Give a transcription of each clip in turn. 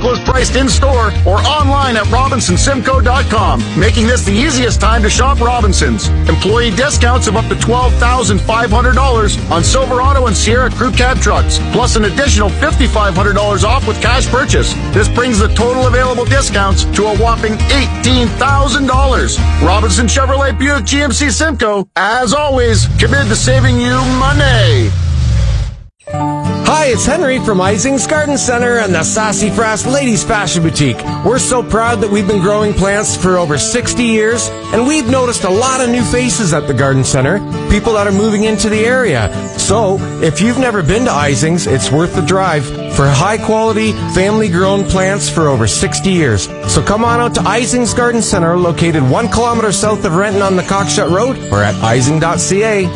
lowest priced in-store or online at RobinsonSimco.com, making this the easiest time to shop Robinsons. Employee discounts of up to $12,500 on Silverado and Sierra Crew Cab trucks, plus an additional $5,500 off with cash purchase. This brings the total available discounts to a whopping $18,000. Robinson Chevrolet Buick GMC Simcoe, as always, committed to saving you money. Hi, it's Henry from Ising's Garden Center and the Sassy Frass Ladies Fashion Boutique. We're so proud that we've been growing plants for over 60 years, and we've noticed a lot of new faces at the Garden Center, people that are moving into the area. So, if you've never been to Ising's, it's worth the drive for high-quality, family-grown plants for over 60 years. So come on out to Ising's Garden Center, located 1 kilometer south of Renton on the Cockshut Road, or at ising.ca.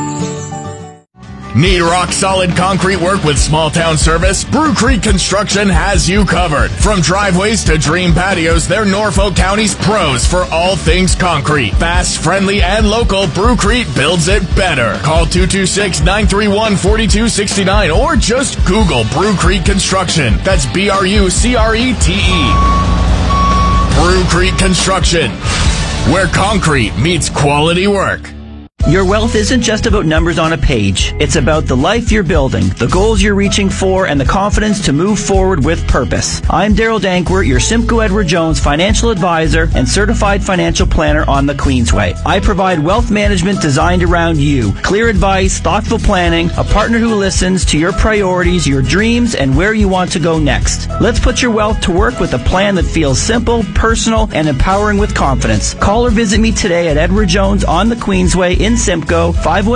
Need rock-solid concrete work with small-town service? Brew Creek Construction has you covered. From driveways to dream patios, they're Norfolk County's pros for all things concrete. Fast, friendly, and local, Brew Creek builds it better. Call 226-931-4269 or just Google Brew Creek Construction. That's B-R-U-C-R-E-T-E. Brew Creek Construction, where concrete meets quality work. Your wealth isn't just about numbers on a page. It's about the life you're building, the goals you're reaching for, and the confidence to move forward with purpose. I'm Daryl Dankwart, your Simcoe Edward Jones financial advisor and certified financial planner on the Queensway. I provide wealth management designed around you. Clear advice, thoughtful planning, a partner who listens to your priorities, your dreams, and where you want to go next. Let's put your wealth to work with a plan that feels simple, personal, and empowering with confidence. Call or visit me today at Edward Jones on the Queensway in Simcoe,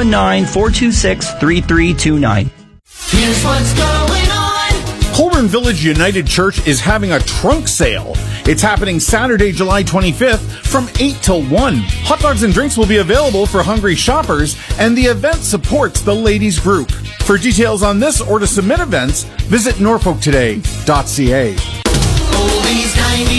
519-426-3329. Here's what's going on. Colburn Village United Church is having a trunk sale. It's happening Saturday, July 25th from 8 till 1. Hot dogs and drinks will be available for hungry shoppers, and the event supports the ladies group. For details on this or to submit events, visit norfolktoday.ca. Oldies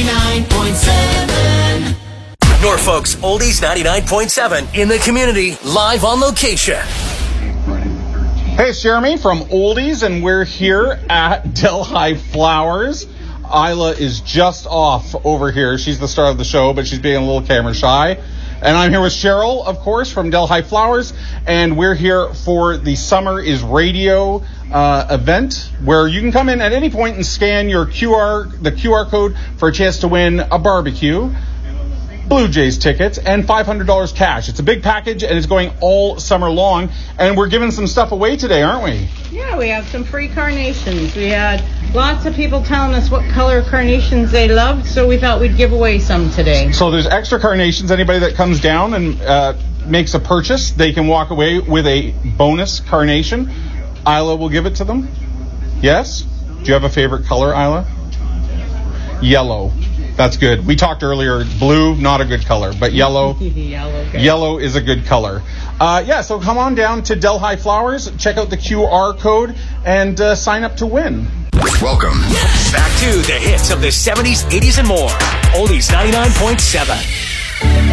99.7. Norfolk's Oldies 99.7 in the community, live on location. Hey, it's Jeremy from Oldies, and we're here at Delhi Flowers. Isla is just off over here. She's the star of the show, but she's being a little camera shy. And I'm here with Cheryl, of course, from Delhi Flowers, and we're here for the Summer is Radio event, where you can come in at any point and scan the QR code for a chance to win a barbecue, Blue Jays tickets, and $500 cash. It's a big package, and it's going all summer long. And we're giving some stuff away today, aren't we? Yeah, we have some free carnations. We had lots of people telling us what color carnations they loved, so we thought we'd give away some today. So there's extra carnations. Anybody that comes down and makes a purchase, they can walk away with a bonus carnation. Isla will give it to them. Yes? Do you have a favorite color, Isla? Yellow. That's good. We talked earlier, blue, not a good color, but yellow. Yellow is a good color. So come on down to Delhi Flowers, check out the QR code, and sign up to win. Welcome back to the hits of the 70s, 80s, and more. Oldies 99.7.